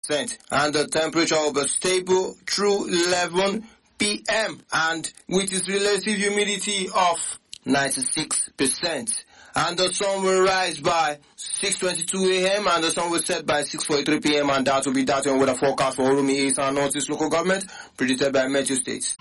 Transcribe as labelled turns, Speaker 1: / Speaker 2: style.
Speaker 1: and the temperature will be stable through 11 p.m. and with its relative humidity of 96%. And the sun will rise by 6:22 a.m. and the sun will set by 6:43 p.m. and that will be that on weather forecast for Orumi East and Northeast local government predicted by Metro States.